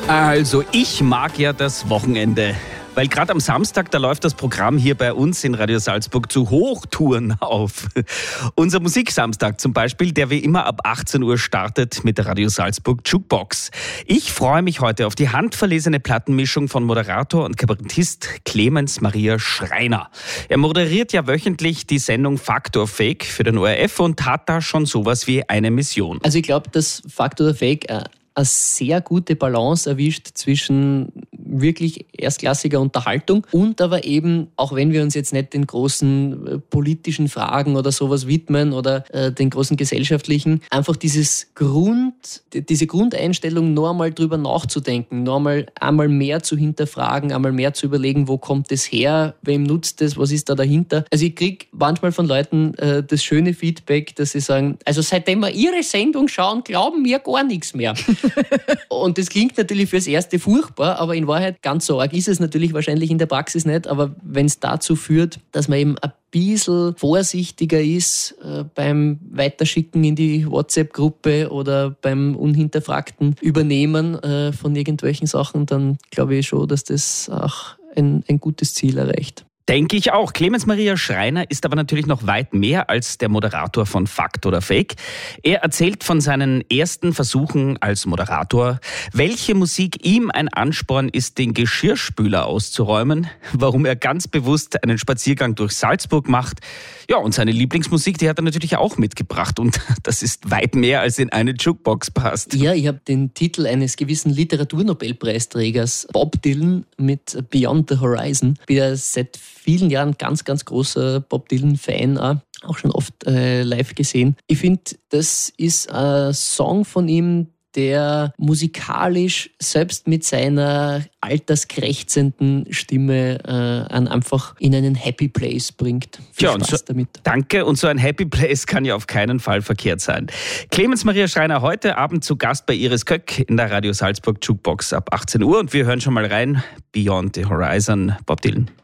Also, ich mag ja das Wochenende. Weil gerade am Samstag, da läuft das Programm hier bei uns in Radio Salzburg zu Hochtouren auf. Unser Musiksamstag zum Beispiel, der wie immer ab 18 Uhr startet mit der Radio Salzburg Jukebox. Ich freue mich heute auf die handverlesene Plattenmischung von Moderator und Kabarettist Clemens Maria Schreiner. Er moderiert ja wöchentlich die Sendung Fakt oder Fake für den ORF und hat da schon sowas wie eine Mission. Also ich glaube, dass Fakt oder Fake eine sehr gute Balance erwischt zwischen wirklich erstklassiger Unterhaltung und aber eben, auch wenn wir uns jetzt nicht den großen politischen Fragen oder sowas widmen oder den großen gesellschaftlichen, einfach diese Grundeinstellung noch einmal drüber nachzudenken, noch einmal mehr zu hinterfragen, einmal mehr zu überlegen, wo kommt das her, wem nutzt das, was ist da dahinter. Also ich kriege manchmal von Leuten das schöne Feedback, dass sie sagen, also seitdem wir Ihre Sendung schauen, glauben wir gar nichts mehr. Und das klingt natürlich fürs Erste furchtbar, aber in Wahrheit ganz so arg ist es natürlich wahrscheinlich in der Praxis nicht. Aber wenn es dazu führt, dass man eben ein bisschen vorsichtiger ist beim Weiterschicken in die WhatsApp-Gruppe oder beim unhinterfragten Übernehmen von irgendwelchen Sachen, dann glaube ich schon, dass das auch ein gutes Ziel erreicht. Denke ich auch. Clemens Maria Schreiner ist aber natürlich noch weit mehr als der Moderator von Fakt oder Fake. Er erzählt von seinen ersten Versuchen als Moderator, welche Musik ihm ein Ansporn ist, den Geschirrspüler auszuräumen, warum er ganz bewusst einen Spaziergang durch Salzburg macht. Ja, und seine Lieblingsmusik, die hat er natürlich auch mitgebracht und das ist weit mehr als in eine Jukebox passt. Ja, ich habe den Titel eines gewissen Literaturnobelpreisträgers Bob Dylan mit Beyond the Horizon. Ich bin ja seit vielen Jahren ganz, ganz großer Bob Dylan-Fan, auch schon oft live gesehen. Ich finde, das ist ein Song von ihm, der musikalisch selbst mit seiner alterskrächzenden Stimme einfach in einen Happy Place bringt. Viel Spaß damit. Danke, und so ein Happy Place kann ja auf keinen Fall verkehrt sein. Clemens Maria Schreiner heute Abend zu Gast bei Iris Köck in der Radio Salzburg Jukebox ab 18 Uhr und wir hören schon mal rein. Beyond the Horizon, Bob Dylan.